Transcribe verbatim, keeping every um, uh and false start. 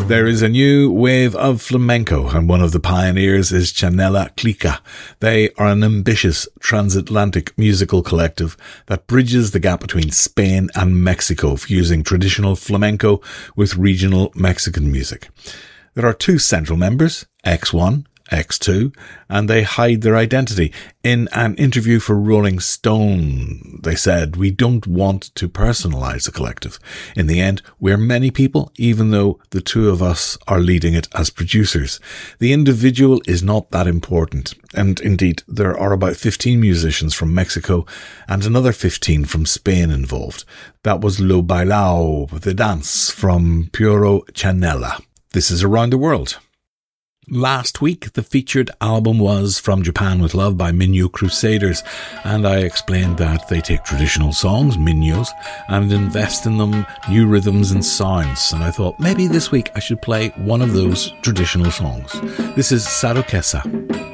There is a new wave of flamenco, and one of the pioneers is Chanela Clica. They are an ambitious transatlantic musical collective that bridges the gap between Spain and Mexico, fusing traditional flamenco with regional Mexican music. There are two central members, X one, X two, and they hide their identity. In an interview for Rolling Stone, they said, "We don't want to personalize the collective. In the end, we're many people, even though the two of us are leading it as producers. The individual is not that important." And indeed, there are about fifteen musicians from Mexico and another fifteen from Spain involved. That was Lo Bailao, the dance from Puro Chanela. This is Around the World. Last week, the featured album was From Japan with Love by Minyo Crusaders, and I explained that they take traditional songs, minyos, and invest in them new rhythms and sounds, and I thought maybe this week I should play one of those traditional songs. This is Sarukesa.